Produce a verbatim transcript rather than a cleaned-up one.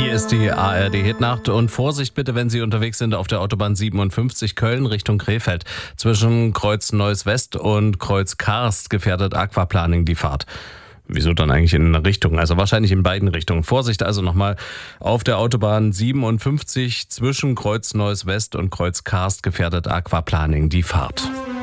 Hier ist die A R D-Hitnacht und Vorsicht bitte, wenn Sie unterwegs sind auf der Autobahn siebenundfünfzig Köln Richtung Krefeld. Zwischen Kreuz Neuss West und Kreuz Karst gefährdet Aquaplaning die Fahrt. Wieso dann eigentlich in eine Richtung? Also wahrscheinlich in beiden Richtungen. Vorsicht also nochmal auf der Autobahn siebenundfünfzig zwischen Kreuz Neuss West und Kreuz Karst gefährdet Aquaplaning die Fahrt.